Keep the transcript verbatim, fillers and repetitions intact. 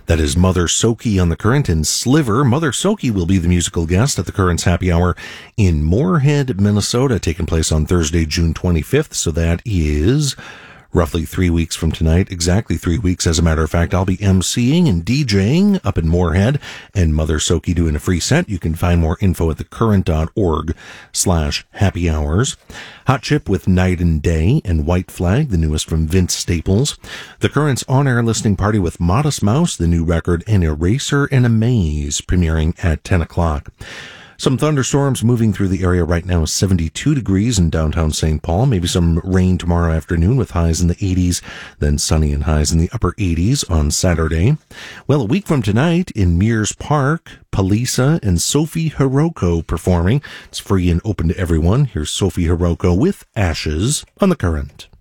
That is Mother Soki on the Current and Sliver. Mother Soki will be the musical guest at the Current's Happy Hour in Moorhead, Minnesota, taking place on Thursday, June twenty-fifth. So that is roughly three weeks from tonight, exactly three weeks. As a matter of fact, I'll be emceeing and DJing up in Moorhead, and Mother Soki doing a free set. You can find more info at thecurrent.org slash happy hours. Hot Chip with Night and Day and White Flag, the newest from Vince Staples. The Current's on-air listening party with Modest Mouse, the new record, and Eraser and Amaze, premiering at ten o'clock. Some thunderstorms moving through the area right now. seventy-two degrees in downtown Saint Paul. Maybe some rain tomorrow afternoon with highs in the eighties. Then sunny and highs in the upper eighties on Saturday. Well, a week from tonight in Mears Park, Palisa and Sophie Hiroko performing. It's free and open to everyone. Here's Sophie Hiroko with Ashes on the Current.